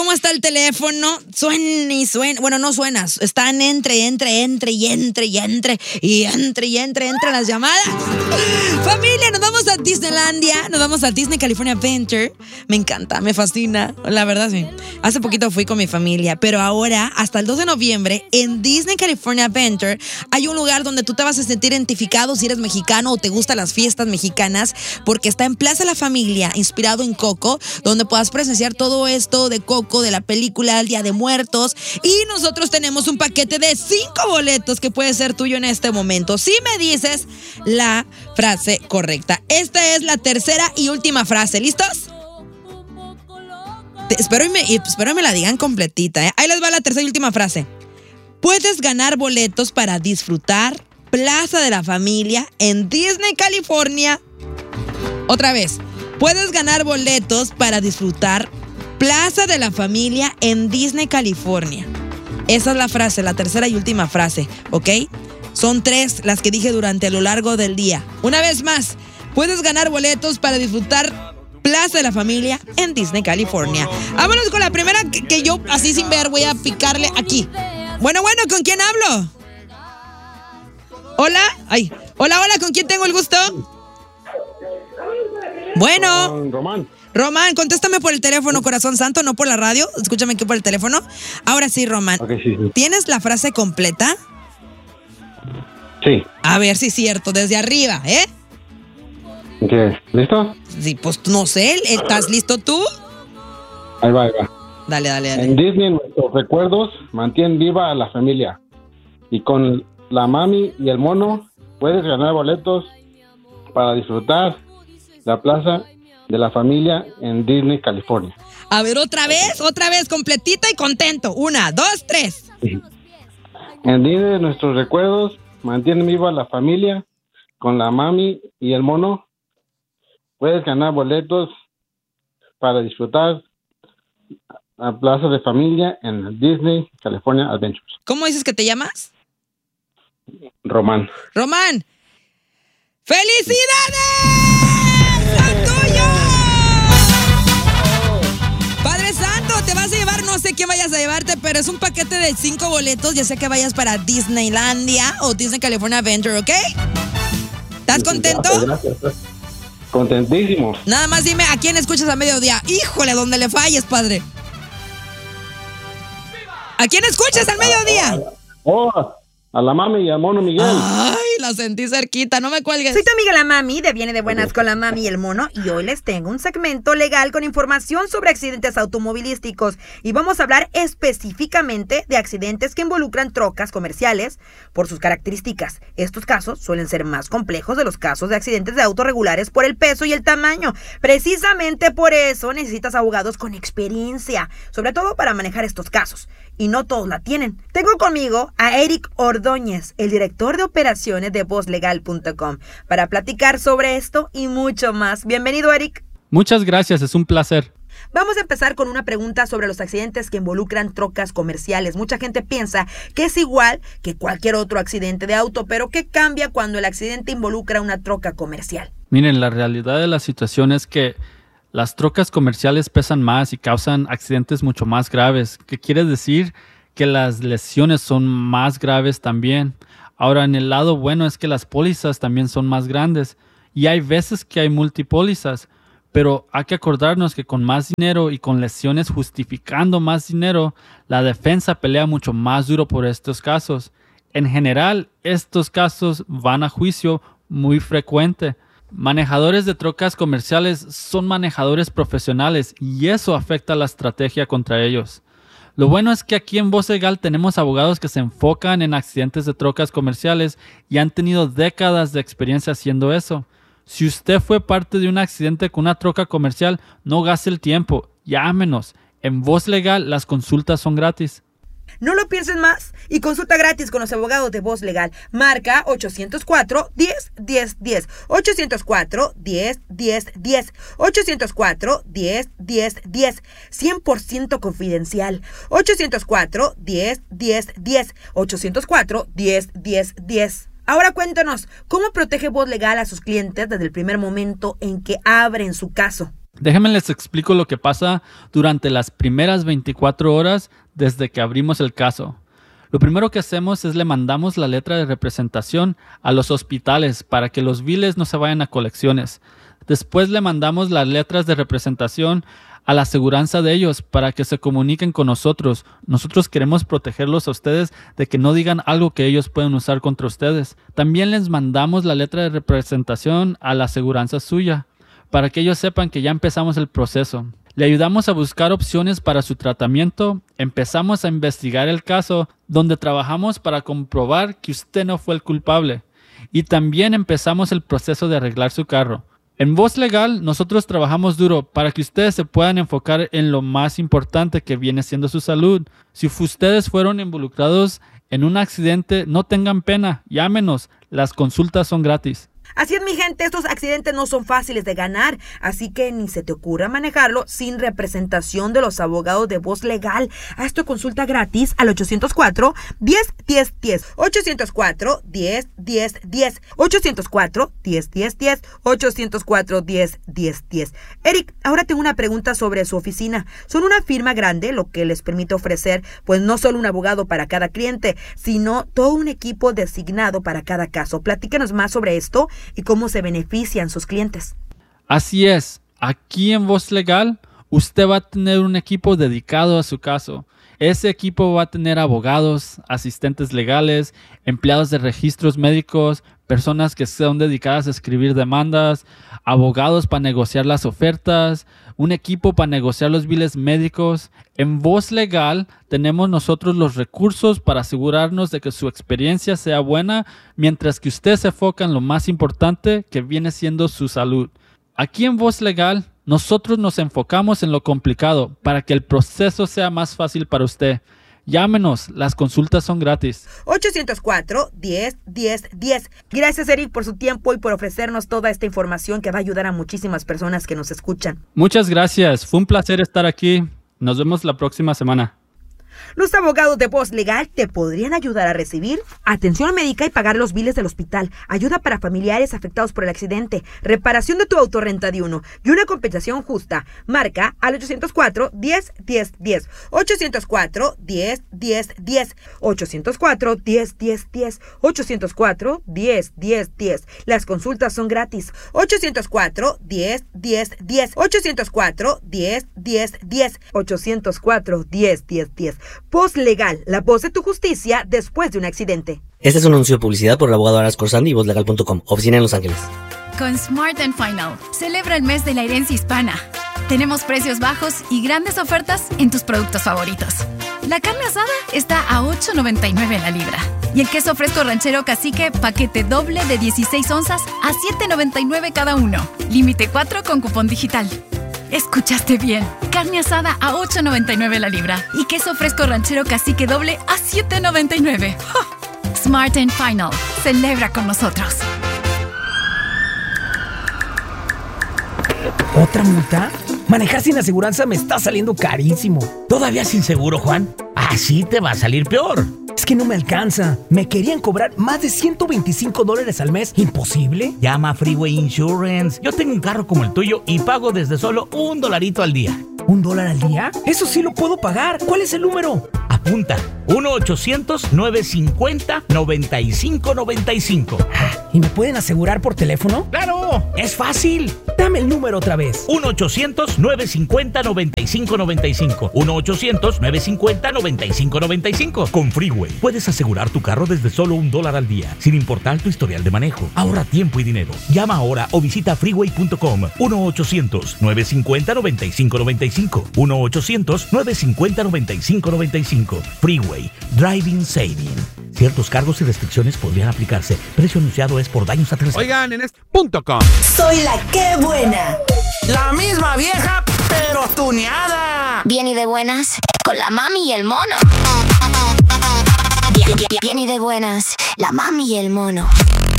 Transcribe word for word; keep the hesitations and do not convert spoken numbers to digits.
cómo está el teléfono. Suena y suena. Bueno, no suena. Están entre, entre, entre y entre y entre y entre y entre, entre las llamadas. Familia, nos vamos a Disneylandia. Nos vamos a Disney California Adventure. Me encanta, me fascina. La verdad, sí. Hace poquito fui con mi familia, pero ahora, hasta el dos de noviembre, en Disney California Adventure, hay un lugar donde tú te vas a sentir identificado si eres mexicano o te gustan las fiestas mexicanas, porque está en Plaza La Familia, inspirado en Coco, donde puedas presenciar todo esto de Coco, de la película El Día de Muertos. Y nosotros tenemos un paquete de cinco boletos que puede ser tuyo en este momento, si me dices la frase correcta. Esta es la tercera y última frase. ¿Listos? Te, espero, y me, y espero y me la digan completita, ¿eh? Ahí les va la tercera y última frase. Puedes ganar boletos para disfrutar Plaza de la Familia en Disney California. Otra vez. Puedes ganar boletos para disfrutar Plaza de la Familia en Disney California. Esa es la frase, la tercera y última frase, ¿ok? Son tres las que dije durante a lo largo del día. Una vez más, puedes ganar boletos para disfrutar Plaza de la Familia en Disney California. Vámonos con la primera que, que yo, así sin ver, voy a picarle aquí. Bueno, bueno, ¿con quién hablo? Hola, ay, hola, hola, ¿con quién tengo el gusto? Bueno. Román. Román, contéstame por el teléfono, corazón santo, no por la radio. Escúchame aquí por el teléfono. Ahora sí, Román. Okay, sí, sí. ¿Tienes la frase completa? Sí. A ver si es cierto, desde arriba, ¿eh? ¿Qué? ¿Listo? Sí, pues no sé, ¿estás listo tú? Ahí va, ahí va. Dale, dale, dale. En Disney nuestros recuerdos mantienen viva a la familia. Y con la mami y el mono puedes ganar boletos para disfrutar la Plaza de la Familia en Disney, California. A ver, otra vez, otra vez, completita y contento. Una, dos, tres. En Disney nuestros recuerdos mantienen viva a la familia. Con la mami y el mono puedes ganar boletos para disfrutar la Plaza de Familia en Disney, California Adventures. ¿Cómo dices que te llamas? Román. Román. ¡Felicidades! ¡Son tuyos! Padre Santo, te vas a llevar, no sé qué vayas a llevarte, pero es un paquete de cinco boletos, ya sea que vayas para Disneylandia o Disney California Adventure, ¿ok? ¿Estás contento? Gracias, gracias. Contentísimo. Nada más dime a quién escuchas a mediodía. Híjole, donde le falles, padre. ¿A quién escuchas al mediodía? Oh, a la mami y al mono Miguel. Ay, la sentí cerquita, no me cuelgues. Soy tu amiga la Mami, de Viene de Buenas con la Mami y el Mono, y hoy les tengo un segmento legal con información sobre accidentes automovilísticos. Y vamos a hablar específicamente de accidentes que involucran trocas comerciales por sus características. Estos casos suelen ser más complejos de los casos de accidentes de autos regulares por el peso y el tamaño. Precisamente por eso necesitas abogados con experiencia, sobre todo para manejar estos casos. Y no todos la tienen. Tengo conmigo a Eric Ordóñez, el director de operaciones de voz legal punto com, para platicar sobre esto y mucho más. Bienvenido, Eric. Muchas gracias, es un placer. Vamos a empezar con una pregunta sobre los accidentes que involucran trocas comerciales. Mucha gente piensa que es igual que cualquier otro accidente de auto, pero ¿qué cambia cuando el accidente involucra una troca comercial? Miren, la realidad de la situación es que las trocas comerciales pesan más y causan accidentes mucho más graves, que quiere decir que las lesiones son más graves también. Ahora, en el lado bueno es que las pólizas también son más grandes y hay veces que hay multipólizas, pero hay que acordarnos que con más dinero y con lesiones justificando más dinero, la defensa pelea mucho más duro por estos casos. En general, estos casos van a juicio muy frecuente. Manejadores de trocas comerciales son manejadores profesionales y eso afecta la estrategia contra ellos. Lo bueno es que aquí en Voz Legal tenemos abogados que se enfocan en accidentes de trocas comerciales y han tenido décadas de experiencia haciendo eso. Si usted fue parte de un accidente con una troca comercial, no gaste el tiempo, llámenos. En Voz Legal las consultas son gratis. No lo pienses más y consulta gratis con los abogados de Voz Legal. Marca ochocientos cuatro, diez, diez, diez. ochocientos cuatro, diez, diez, diez. ochocientos cuatro, diez, diez, diez. cien por ciento confidencial. ochocientos cuatro, diez, diez, diez. ochocientos cuatro, diez, diez, diez. Ahora cuéntanos, ¿cómo protege Voz Legal a sus clientes desde el primer momento en que abren su caso? Déjenme les explico lo que pasa durante las primeras veinticuatro horas desde que abrimos el caso. Lo primero que hacemos es le mandamos la letra de representación a los hospitales para que los biles no se vayan a colecciones. Después le mandamos las letras de representación a la aseguranza de ellos para que se comuniquen con nosotros. Nosotros queremos protegerlos a ustedes de que no digan algo que ellos pueden usar contra ustedes. También les mandamos la letra de representación a la aseguranza suya para que ellos sepan que ya empezamos el proceso. Le ayudamos a buscar opciones para su tratamiento. Empezamos a investigar el caso, donde trabajamos para comprobar que usted no fue el culpable. Y también empezamos el proceso de arreglar su carro. En Voz Legal, nosotros trabajamos duro para que ustedes se puedan enfocar en lo más importante, que viene siendo su salud. Si ustedes fueron involucrados en un accidente, no tengan pena, llámenos. Las consultas son gratis. Así es, mi gente, estos accidentes no son fáciles de ganar, así que ni se te ocurra manejarlo sin representación de los abogados de Voz Legal. Haz tu consulta gratis al ochocientos cuatro, diez, diez, diez, ochocientos cuatro, diez, diez, diez, ochocientos cuatro, diez, diez, diez, ochocientos cuatro, diez, diez, diez. Eric, ahora tengo una pregunta sobre su oficina. Son una firma grande, lo que les permite ofrecer, pues no solo un abogado para cada cliente, sino todo un equipo designado para cada caso. Platícanos más sobre esto y cómo se benefician sus clientes. Así es, aquí en Voz Legal, usted va a tener un equipo dedicado a su caso. Ese equipo va a tener abogados, asistentes legales, empleados de registros médicos, personas que son dedicadas a escribir demandas, abogados para negociar las ofertas, un equipo para negociar los biles médicos. En Voz Legal tenemos nosotros los recursos para asegurarnos de que su experiencia sea buena, mientras que usted se enfoca en lo más importante, que viene siendo su salud. Aquí en Voz Legal, nosotros nos enfocamos en lo complicado para que el proceso sea más fácil para usted. Llámenos, las consultas son gratis. ochocientos cuatro, diez, diez, diez. Gracias, Eric, por su tiempo y por ofrecernos toda esta información que va a ayudar a muchísimas personas que nos escuchan. Muchas gracias, fue un placer estar aquí. Nos vemos la próxima semana. Los abogados de Voz Legal te podrían ayudar a recibir atención médica y pagar los biles del hospital, ayuda para familiares afectados por el accidente, reparación de tu autorrenta de uno y una compensación justa. Marca al ochocientos cuatro, diez, diez, diez, ochocientos cuatro, diez, diez, diez, ochocientos cuatro, diez, diez, diez, ochocientos cuatro, diez, diez, diez. Las consultas son gratis. ochocientos cuatro, diez, diez, diez, ochocientos cuatro, diez, diez, diez, ochocientos cuatro, diez, diez, diez. Voz Legal, la voz de tu justicia después de un accidente. Este es un anuncio de publicidad por el abogado Aras Corsandi y voz legal punto com, oficina en Los Ángeles. Con Smart and Final, celebra el mes de la herencia hispana. Tenemos precios bajos y grandes ofertas en tus productos favoritos. La carne asada está a ocho noventa y nueve la libra. Y el queso fresco ranchero cacique, paquete doble de dieciséis onzas a siete noventa y nueve cada uno. Límite cuatro con cupón digital. Escuchaste bien. Carne asada a ocho noventa y nueve la libra. Y queso fresco ranchero cacique doble a siete noventa y nueve. ¡Oh! Smart and Final. Celebra con nosotros. ¿Otra multa? Manejar sin aseguranza me está saliendo carísimo. ¿Todavía sin seguro, Juan? Así te va a salir peor. Es que no me alcanza. Me querían cobrar más de ciento veinticinco dólares al mes. ¿Imposible? Llama a Freeway Insurance. Yo tengo un carro como el tuyo y pago desde solo un dolarito al día. ¿Un dólar al día? Eso sí lo puedo pagar. ¿Cuál es el número? Apunta. uno ochocientos, nueve cincuenta, noventa y cinco noventa y cinco. ¿Y me pueden asegurar por teléfono? ¡Claro! ¡Es fácil! Dame el número otra vez. uno ochocientos, nueve cincuenta, noventa y cinco noventa y cinco. uno ochocientos, nueve cincuenta, noventa y cinco noventa y cinco. Con Freeway puedes asegurar tu carro desde solo un dólar al día, sin importar tu historial de manejo. Ahorra tiempo y dinero. Llama ahora o visita freeway punto com. uno ochocientos, nueve cincuenta, noventa y cinco noventa y cinco. uno ochocientos, nueve cincuenta, noventa y cinco noventa y cinco. Freeway. Driving Saving. Ciertos cargos y restricciones podrían aplicarse. Precio anunciado es por daños a terceros. Oigan, en este punto com. Soy la que buena. La misma vieja, pero tuneada. Bien y de buenas, con la mami y el mono. Bien, bien, bien y de buenas, la mami y el mono.